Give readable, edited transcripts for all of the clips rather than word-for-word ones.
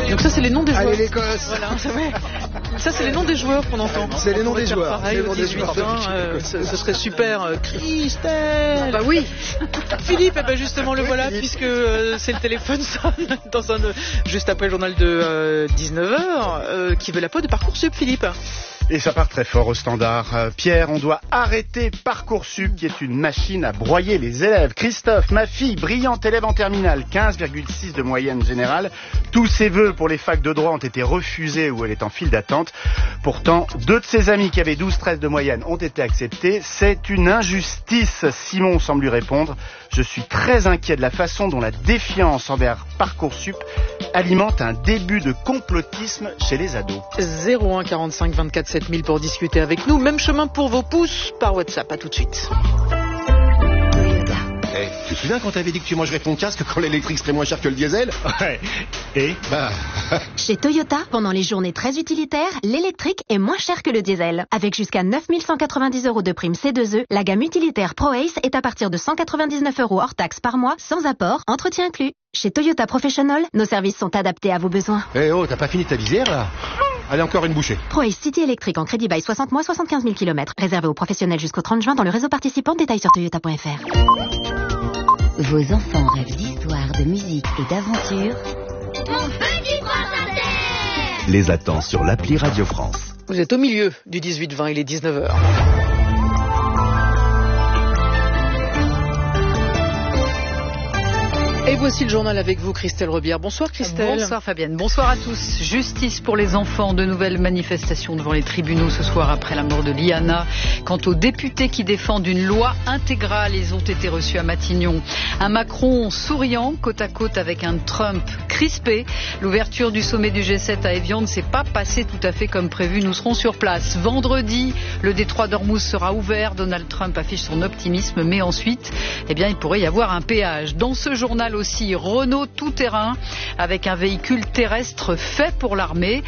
Donc ça, c'est les noms des joueurs. Allez l'Écosse. Voilà, ça, c'est les noms des joueurs qu'on entend. C'est les noms des joueurs. Pareil, au 18-20, ce serait super. Christelle. Bah oui. Philippe, eh ben justement le voilà, puisque c'est le téléphone sonne juste après le journal de 19h, qui veut la peau de Parcoursup, Philippe. Et ça part très fort au standard. Pierre, on doit arrêter Parcoursup, qui est une machine à broyer les élèves. Christophe, ma fille, brillante élève en terminale, 15,6 de moyenne générale. Tous ses vœux pour les facs de droit ont été refusés ou elle est en file d'attente. Pourtant, 2 de ses amis qui avaient 12-13 de moyenne ont été acceptés. C'est une injustice, Simon semble lui répondre. Je suis très inquiet de la façon dont la défiance envers Parcoursup alimente un début de complotisme chez les ados. 01 45 24 7000 pour discuter avec nous. Même chemin pour vos pouces par WhatsApp. À tout de suite. Hey, tu te souviens quand t'avais dit que tu mangerais ton casque quand l'électrique serait moins cher que le diesel? Ouais. Et Chez Toyota, pendant les journées très utilitaires, l'électrique est moins cher que le diesel. Avec jusqu'à 9 190 € de prime C2E, la gamme utilitaire ProAce est à partir de 199 € hors taxe par mois, sans apport, entretien inclus. Chez Toyota Professional, nos services sont adaptés à vos besoins. Eh oh, t'as pas fini ta visière là? Allez, encore une bouchée. ProAce City électrique en crédit bail 60 mois, 75 000 km. Réservé aux professionnels jusqu'au 30 juin dans le réseau participant. Détails sur toyota.fr. Vos enfants rêvent d'histoire, de musique et d'aventure. Mon petit prince inter. Les attend sur l'appli Radio France. Vous êtes au milieu du 18-20, il est 19h. Et voici le journal avec vous, Christelle Rebière. Bonsoir Christelle. Bonsoir Fabienne, bonsoir à tous. Justice pour les enfants, de nouvelles manifestations devant les tribunaux ce soir après la mort de Liana. Quant aux députés qui défendent une loi intégrale, ils ont été reçus à Matignon. Un Macron souriant, côte à côte avec un Trump crispé. L'ouverture du sommet du G7 à Évian ne s'est pas passée tout à fait comme prévu. Nous serons sur place. Vendredi, le détroit d'Ormuz sera ouvert. Donald Trump affiche son optimisme, mais ensuite, il pourrait y avoir un péage. Dans ce journal aussi, Renault tout-terrain avec un véhicule terrestre fait pour l'armée.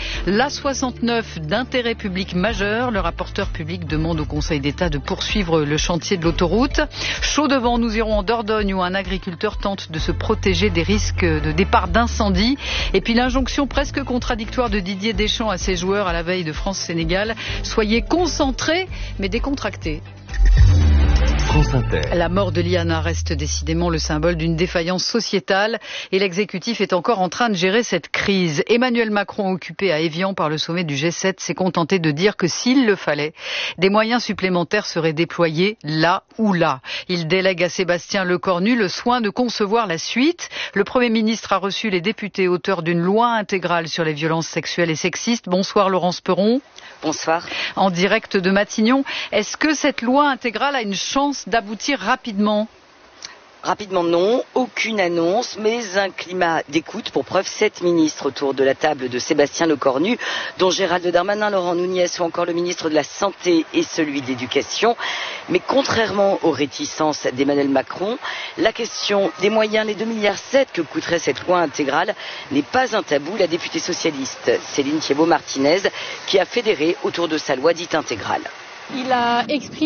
L'A69 d'intérêt public majeur. Le rapporteur public demande au Conseil d'État de poursuivre le chantier de l'autoroute. Chaud devant, nous irons en Dordogne où un agriculteur tente de se protéger des risques de départ d'incendie. Et puis l'injonction presque contradictoire de Didier Deschamps à ses joueurs à la veille de France-Sénégal. Soyez concentrés mais décontractés. France Inter. La mort de Liana reste décidément le symbole d'une défaillance sociétale et l'exécutif est encore en train de gérer cette crise. Emmanuel Macron, occupé à Évian par le sommet du G7, s'est contenté de dire que s'il le fallait, des moyens supplémentaires seraient déployés là ou là. Il délègue à Sébastien Lecornu le soin de concevoir la suite. Le Premier ministre a reçu les députés auteurs d'une loi intégrale sur les violences sexuelles et sexistes. Bonsoir Laurence Perron. Bonsoir. En direct de Matignon. Est-ce que cette loi intégrale a une chance d'aboutir rapidement ? Rapidement non, aucune annonce, mais un climat d'écoute. Pour preuve, 7 ministres autour de la table de Sébastien Lecornu, dont Gérald Darmanin, Laurent Nunez ou encore le ministre de la Santé et celui de l'Éducation. Mais contrairement aux réticences d'Emmanuel Macron, la question des moyens, les 2,7 milliards que coûterait cette loi intégrale, n'est pas un tabou. La députée socialiste Céline Thiébaut-Martinez, qui a fédéré autour de sa loi dite intégrale. Il a exprimé